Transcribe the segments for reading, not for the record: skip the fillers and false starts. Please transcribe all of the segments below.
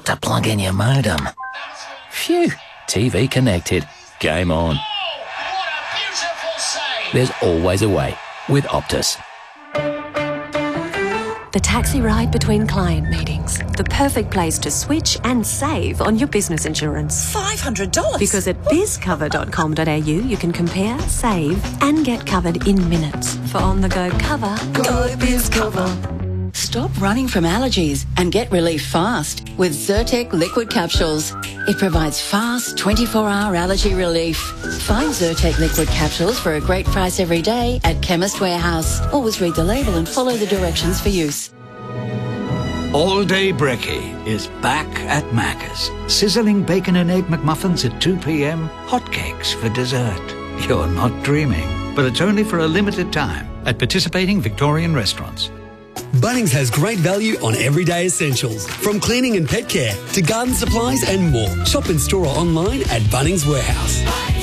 Forgot to plug in your modem. Phew, TV connected. Game on. There's always a way with Optus. The taxi ride between client meetings. The perfect place to switch and save on your business insurance. $500? Because at bizcover.com.au you can compare, save and get covered in minutes. For on-the-go cover, Go BizCover. Stop running from allergies and get relief fast with Zyrtec liquid capsules. It provides fast 24-hour allergy relief. Find Zyrtec liquid capsules for a great price every day at Chemist Warehouse. Always read the label and follow the directions for use. All Day Brekkie is back at Macca's. Sizzling bacon and egg McMuffins at 2 p.m, hotcakes for dessert. You're not dreaming, but it's only for a limited time at participating Victorian restaurants. Bunnings has great value on everyday essentials, from cleaning and pet care to garden supplies and more. Shop in store or online at Bunnings Warehouse.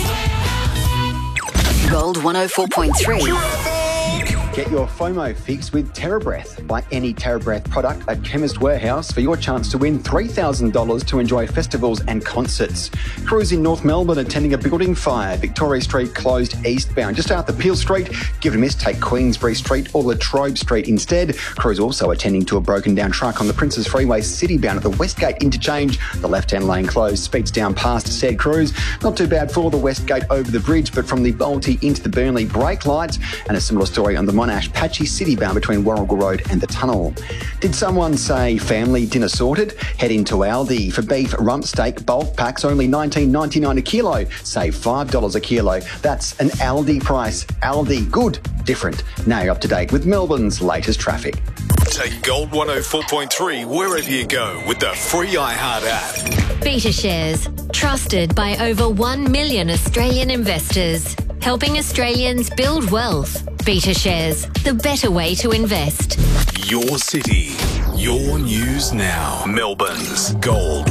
Gold 104.3. Get your FOMO fix with TerraBreath. Buy any TerraBreath product at Chemist Warehouse for your chance to win $3,000 to enjoy festivals and concerts. Crews in North Melbourne attending a building fire. Victoria Street closed eastbound. Just after Peel Street, give it a miss, take Queensbury Street or Latrobe Street instead. Crews also attending to a broken down truck on the Princes Freeway citybound at the Westgate interchange. The left-hand lane closed, speeds down past said crews. Not too bad for the Westgate over the bridge, but from the Balti into the Burnley brake lights. And a similar story on the Monash patchy citybound between Warrigal Road and the tunnel. Did someone say family dinner sorted? Head into Aldi for beef rump steak bulk packs, only $19.99 a kilo. Save $5 a kilo. That's an Aldi price. Aldi, good, different. Now you're up to date with Melbourne's latest traffic. Take Gold 104.3 wherever you go with the free iHeart app. Beta Shares, trusted by over 1 million Australian investors, helping Australians build wealth. Beta Shares, the better way to invest. Your city, your news now. Melbourne's Gold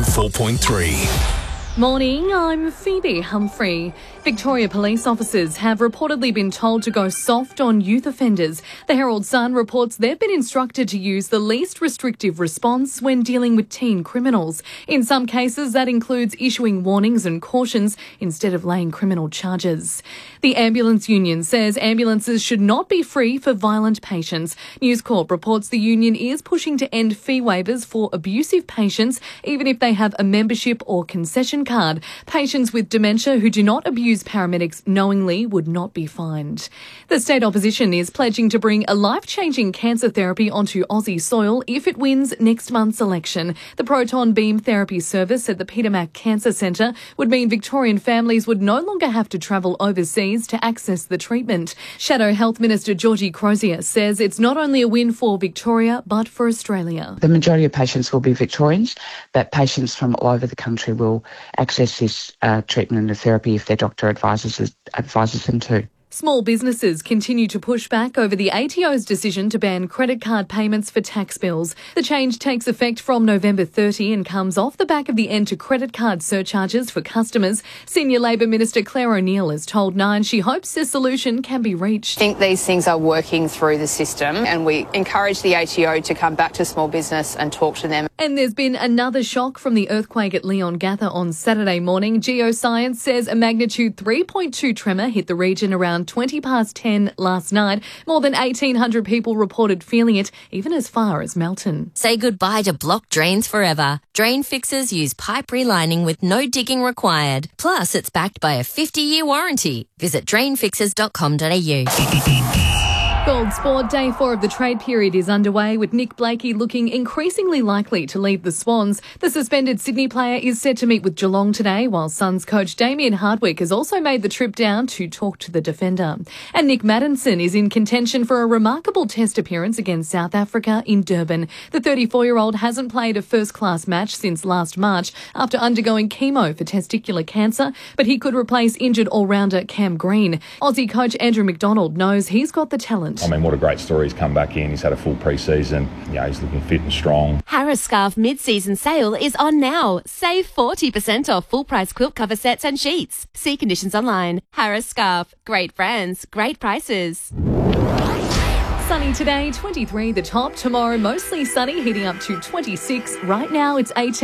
104.3. Morning, I'm Phoebe Humphrey. Victoria police officers have reportedly been told to go soft on youth offenders. The Herald Sun reports they've been instructed to use the least restrictive response when dealing with teen criminals. In some cases, that includes issuing warnings and cautions instead of laying criminal charges. The Ambulance Union says ambulances should not be free for violent patients. News Corp reports the union is pushing to end fee waivers for abusive patients, even if they have a membership or concession card. Patients with dementia who do not abuse paramedics knowingly would not be fined. The state opposition is pledging to bring a life-changing cancer therapy onto Aussie soil if it wins next month's election. The proton beam therapy service at the Peter Mac Cancer Centre would mean Victorian families would no longer have to travel overseas to access the treatment. Shadow Health Minister Georgie Crozier says it's not only a win for Victoria but for Australia. The majority of patients will be Victorians, but patients from all over the country will access this treatment and therapy if their doctor advises them to. Small businesses continue to push back over the ATO's decision to ban credit card payments for tax bills. The change takes effect from November 30 and comes off the back of the end to credit card surcharges for customers. Senior Labor Minister Claire O'Neill has told Nine she hopes a solution can be reached. I think these things are working through the system and we encourage the ATO to come back to small business and talk to them. And there's been another shock from the earthquake at Leongatha on Saturday morning. Geoscience says a magnitude 3.2 tremor hit the region around 20 past 10 last night. More than 1,800 people reported feeling it, even as far as Melton. Say goodbye to blocked drains forever. Drain fixers use pipe relining with no digging required. Plus, it's backed by a 50-year warranty. Visit drainfixers.com.au. Gold Sport Day 4 of the trade period is underway, with Nick Blakey looking increasingly likely to leave the Swans. The suspended Sydney player is set to meet with Geelong today, while Suns coach Damien Hardwick has also made the trip down to talk to the defender. And Nick Maddinson is in contention for a remarkable test appearance against South Africa in Durban. The 34-year-old hasn't played a first-class match since last March after undergoing chemo for testicular cancer, but he could replace injured all-rounder Cam Green. Aussie coach Andrew McDonald knows he's got the talent. I mean, what a great story. He's come back in. He's had a full pre-season. He's looking fit and strong. Harris Scarf mid-season sale is on now. Save 40% off full-price quilt cover sets and sheets. See conditions online. Harris Scarf. Great brands, great prices. Sunny today, 23 the top. Tomorrow, mostly sunny, heating up to 26. Right now, it's 18.